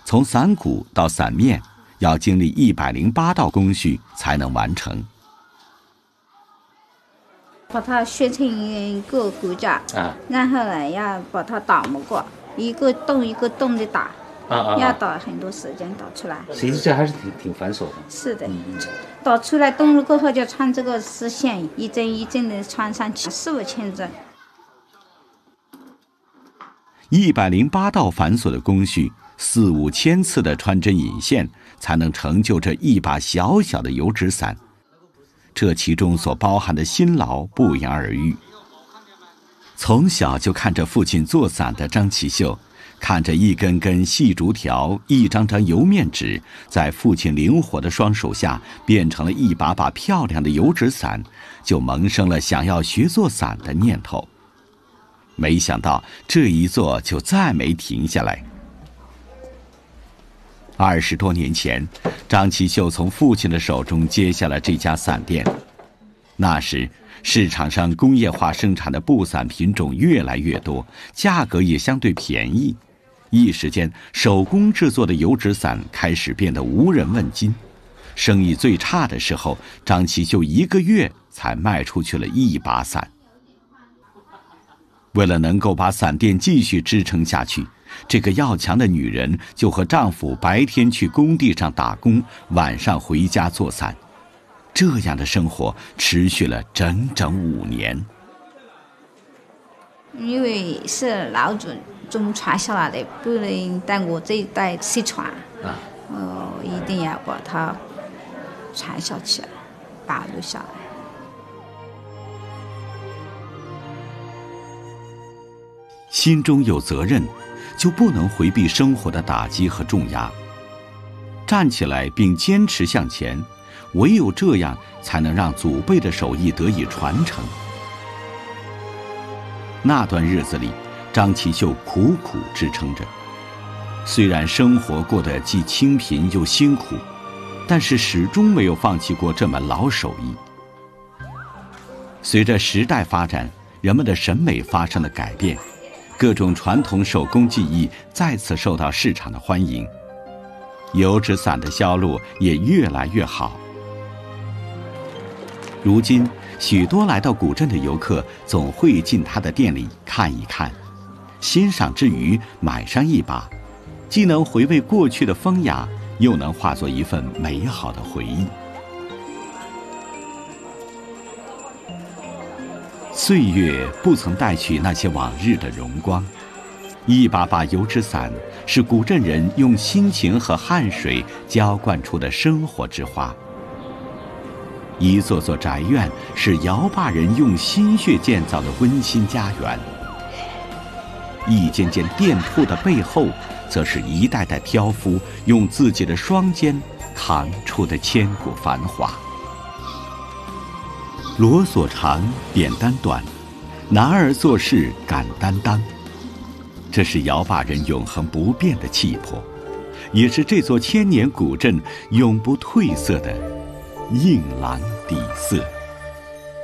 从散骨到散面，要经历108道工序才能完成。 把它削成一个骨架，然后呢要把它打磨过，一个洞一个洞的打，要打很多时间打出来。 其实这还是挺繁琐的。 是的，打出来洞了过后就穿这个丝线，一针一针的穿上去，4、5千针。 108道繁琐的工序，4、5千次的穿针引线，才能成就这一把小小的油纸伞。这其中所包含的辛劳不言而喻。从小就看着父亲做伞的张其秀，看着一根根细竹条、一张张油面纸，在父亲灵活的双手下变成了一把把漂亮的油纸伞，就萌生了想要学做伞的念头。没想到这一做就再没停下来。20多年前，张其秀从父亲的手中接下了这家伞店。那时，市场上工业化生产的布伞品种越来越多，价格也相对便宜。一时间，手工制作的油纸伞开始变得无人问津。生意最差的时候，张其秀1个月才卖出去了1把伞。为了能够把伞店继续支撑下去，这个要强的女人就和丈夫白天去工地上打工，晚上回家做伞。这样的生活持续了整整5年。 因为是老祖宗传下来的，不能在我这一代失传一定要把它传下去，保留下来。 心中有责任，就不能回避生活的打击和重压。站起来并坚持向前，唯有这样才能让祖辈的手艺得以传承。那段日子里，张其秀苦苦支撑着。虽然生活过得既清贫又辛苦，但是始终没有放弃过这门老手艺。随着时代发展，人们的审美发生了改变，各种传统手工技艺再次受到市场的欢迎，油纸伞的销路也越来越好。如今，许多来到古镇的游客总会进他的店里看一看，欣赏之余买上一把，既能回味过去的风雅，又能化作一份美好的回忆。岁月不曾带去那些往日的荣光，一把把油纸伞是古镇人用辛勤和汗水浇灌出的生活之花。一座座宅院是摇把人用心血建造的温馨家园，一间间店铺的背后，则是一代代挑夫用自己的双肩扛出的千古繁华。罗索长，扁担短，男儿做事敢担当。这是摇把人永恒不变的气魄，也是这座千年古镇永不褪色的硬朗底色。